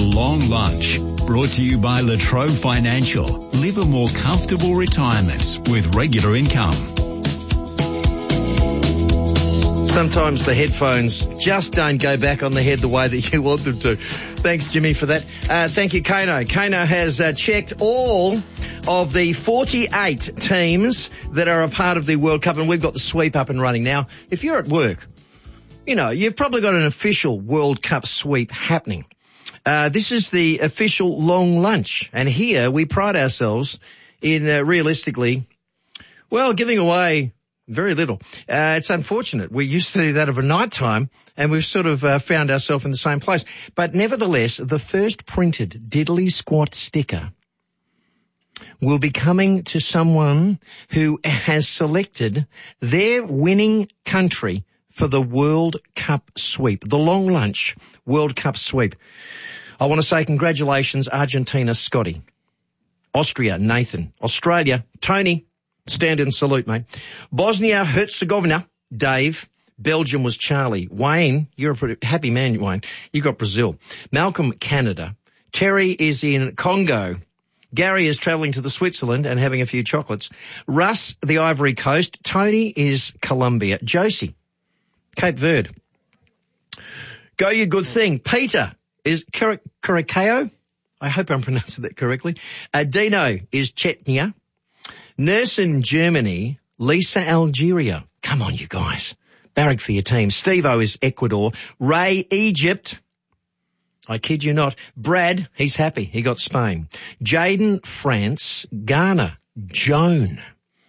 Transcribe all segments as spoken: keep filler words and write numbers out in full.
Long Lunch. Brought to you by Latrobe Financial. Live a more comfortable retirement with regular income. Sometimes the headphones just don't go back on the head the way that you want them to. Thanks, Jimmy, for that. Uh, thank you, Kano. Kano has uh, checked all of the forty-eight teams that are a part of the World Cup, and we've got the sweep up and running. Now, if you're at work, you know, you've probably got an official World Cup sweep happening. Uh, this is the official long lunch, and here we pride ourselves in uh, realistically, well, giving away very little. Uh, it's unfortunate. We used to do that of a night time, and we've sort of uh, found ourselves in the same place. But nevertheless, the first printed Diddly Squat sticker will be coming to someone who has selected their winning country for the World Cup sweep, the Long Lunch World Cup sweep. I want to say congratulations, Argentina, Scotty. Austria, Nathan. Australia, Tony. Stand and salute, mate. Bosnia-Herzegovina, Dave. Belgium was Charlie. Wayne, you're a pretty happy man, Wayne. You got Brazil. Malcolm, Canada. Terry is in Congo. Gary is travelling to the Switzerland and having a few chocolates. Russ, the Ivory Coast. Tony is Colombia. Josie, Cape Verde. Go you good thing. Peter is Curacao. I hope I'm pronouncing that correctly. Uh, Dino is Chechnya. Nurse in Germany. Lisa, Algeria. Come on, you guys. Barrack for your team. Steve-O is Ecuador. Ray, Egypt. I kid you not. Brad, he's happy. He got Spain. Jaden, France. Ghana. Joan.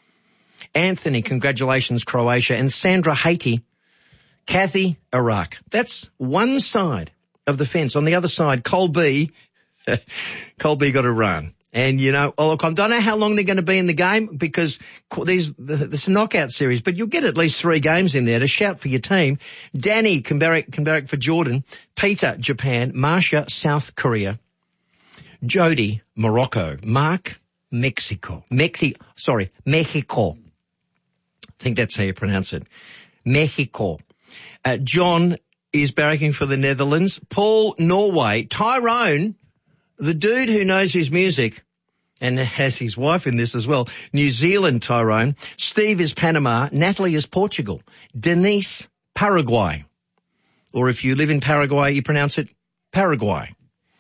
Anthony, congratulations, Croatia. And Sandra, Haiti. Kathy, Iraq. That's one side of the fence. On the other side, Colby, Colby got Iran. And, you know, oh, look, I don't know how long they're going to be in the game because these, this a knockout series, but you'll get at least three games in there to shout for your team. Danny can barrack, can barrack for Jordan. Peter, Japan. Marcia, South Korea. Jody, Morocco. Mark, Mexico. Mexi, sorry, Mexico. I think that's how you pronounce it. Mexico. Uh, John is barracking for the Netherlands. Paul, Norway. Tyrone, the dude who knows his music and has his wife in this as well. New Zealand, Tyrone. Steve is Panama. Natalie is Portugal. Denise, Paraguay. Or if you live in Paraguay, you pronounce it Paraguay.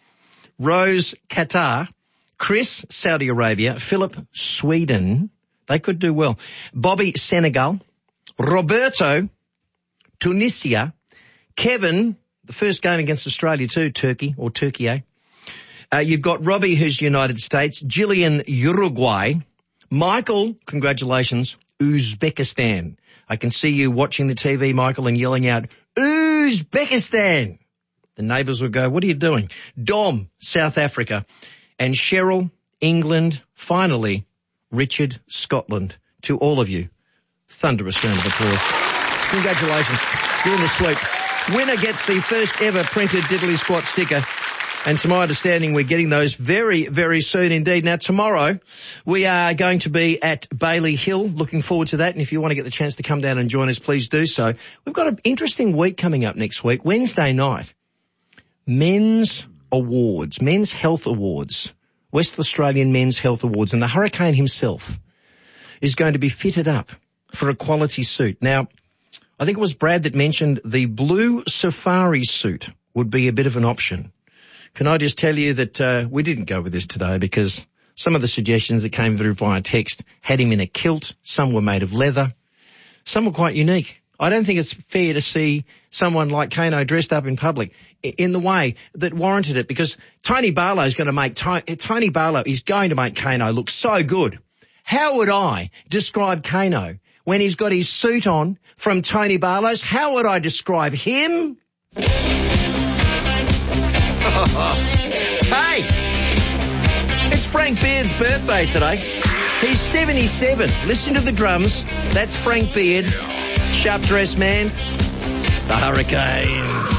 Rose, Qatar. Chris, Saudi Arabia. Philip, Sweden. They could do well. Bobby, Senegal. Roberto, Tunisia. Kevin, the first game against Australia too, Turkey or Turkey, eh? Uh, you've got Robbie, who's United States. Gillian, Uruguay. Michael, congratulations, Uzbekistan. I can see you watching the T V, Michael, and yelling out, Uzbekistan. The neighbours will go, what are you doing? Dom, South Africa. And Cheryl, England. Finally, Richard, Scotland. To all of you, thunderous round of applause. Congratulations. You're in the sweep. Winner gets the first ever printed Diddly Squat sticker. And to my understanding, we're getting those very, very soon indeed. Now, tomorrow, we are going to be at Bailey Hill. Looking forward to that. And if you want to get the chance to come down and join us, please do so. We've got an interesting week coming up next week. Wednesday night, Men's Awards, Men's Health Awards, West Australian Men's Health Awards. And the Hurricane himself is going to be fitted up for a quality suit. Now, I think it was Brad that mentioned the blue safari suit would be a bit of an option. Can I just tell you that uh, we didn't go with this today because some of the suggestions that came through via text had him in a kilt. Some were made of leather. Some were quite unique. I don't think it's fair to see someone like Kano dressed up in public in the way that warranted it because Tony Barlow is going to make Tony Barlow is going to make Kano look so good. How would I describe Kano when he's got his suit on from Tony Barlow's? How would I describe him? Hey, it's Frank Beard's birthday today. He's seventy-seven. Listen to the drums. That's Frank Beard, sharp-dressed man, the Hurricane.